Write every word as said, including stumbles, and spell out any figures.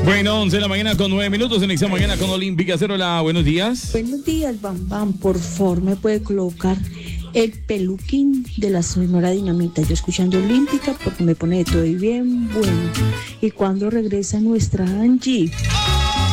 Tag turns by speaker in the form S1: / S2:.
S1: Bueno, once de la mañana con nueve minutos, iniciamos mañana con Olímpica Cero. La buenos días.
S2: Buenos días, Bam Bam. Por favor, me puede colocar el peluquín de la Sonora Dinamita. Yo escuchando Olímpica porque me pone de todo y bien bueno. Y cuando regresa nuestra Angie,